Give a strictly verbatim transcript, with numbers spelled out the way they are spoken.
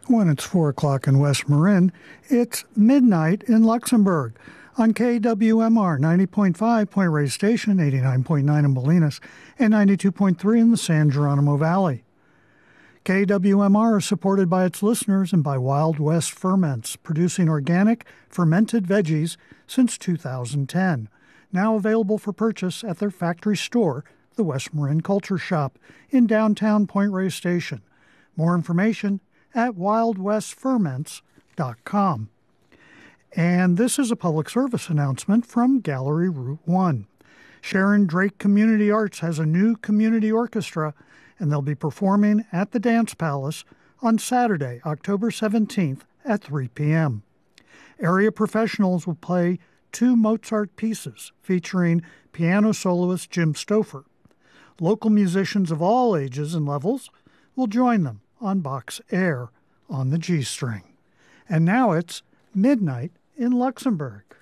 When it's four o'clock in West Marin, it's midnight in Luxembourg on K W M R ninety point five Point Reyes Station, eighty-nine point nine in Bolinas, and ninety-two point three in the San Geronimo Valley. K W M R is supported by its listeners and by Wild West Ferments, producing organic, fermented veggies since two thousand ten. Now available for purchase at their factory store, the West Marin Culture Shop, in downtown Point Reyes Station. More information at wild west ferments dot com. And this is a public service announcement from Gallery Route one. Sharon Drake Community Arts has a new community orchestra, and they'll be performing at the Dance Palace on Saturday, October seventeenth at three p.m. Area professionals will play two Mozart pieces featuring piano soloist Jim Stouffer. Local musicians of all ages and levels will join them on Bach's Air on the G string. And now it's midnight in Luxembourg.